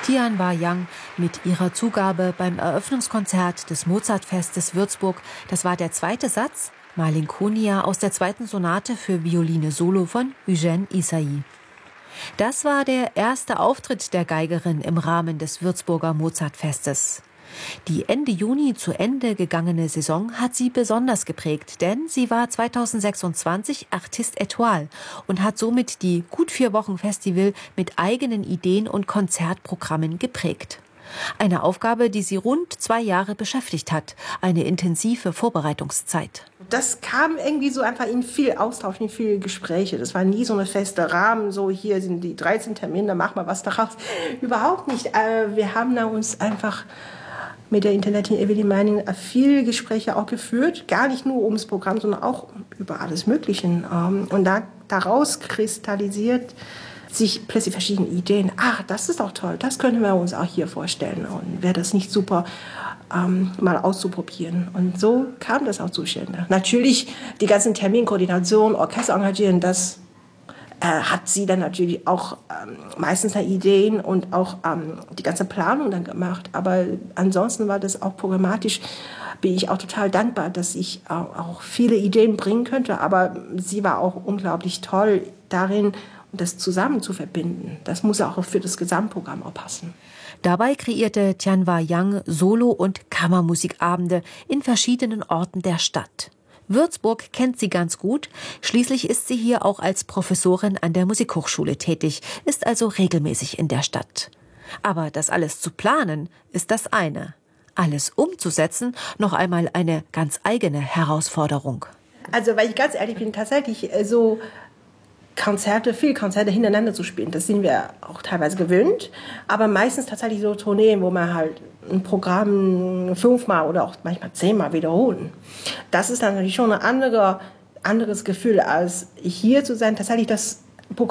Tianhua Yang mit ihrer Zugabe beim Eröffnungskonzert des Mozartfestes Würzburg. Das war der zweite Satz, Malinconia aus der zweiten Sonate für Violine Solo von Eugène Ysaÿe. Das war der erste Auftritt der Geigerin im Rahmen des Würzburger Mozartfestes. Die Ende Juni zu Ende gegangene Saison hat sie besonders geprägt, denn sie war 2026 Artiste Étoile und hat somit die gut 4 Wochen Festival mit eigenen Ideen und Konzertprogrammen geprägt. Eine Aufgabe, die sie rund 2 Jahre beschäftigt hat, eine intensive Vorbereitungszeit. Das kam irgendwie so einfach in viel Austausch, in viele Gespräche. Das war nie so eine feste Rahmen, so hier sind die 13 Termine, dann mach mal was daraus. Überhaupt nicht. Wir haben da uns einfach mit der Internetin Evelyn Meining viele Gespräche auch geführt, gar nicht nur ums Programm, sondern auch über alles Mögliche. Und daraus kristallisiert sich plötzlich verschiedene Ideen. Das ist doch toll, das können wir uns auch hier vorstellen. Und wäre das nicht super, mal auszuprobieren. Und so kam das auch zustande. Natürlich die ganzen Terminkoordination, Orchester engagieren, das hat sie dann natürlich auch meistens Ideen und auch die ganze Planung dann gemacht. Aber ansonsten war das auch programmatisch, bin ich auch total dankbar, dass ich auch viele Ideen bringen könnte. Aber sie war auch unglaublich toll darin, das zusammen zu verbinden. Das muss auch für das Gesamtprogramm auch passen. Dabei kreierte Tianhua Yang Solo- und Kammermusikabende in verschiedenen Orten der Stadt. Würzburg kennt sie ganz gut. Schließlich ist sie hier auch als Professorin an der Musikhochschule tätig, ist also regelmäßig in der Stadt. Aber das alles zu planen, ist das eine. Alles umzusetzen, noch einmal eine ganz eigene Herausforderung. Also, weil ich ganz ehrlich bin, tatsächlich so viele Konzerte hintereinander zu spielen, das sind wir auch teilweise gewöhnt, aber meistens tatsächlich so Tourneen, wo man halt ein Programm 5-mal oder auch manchmal 10-mal wiederholen. Das ist dann natürlich schon ein anderes Gefühl, als hier zu sein. Tatsächlich das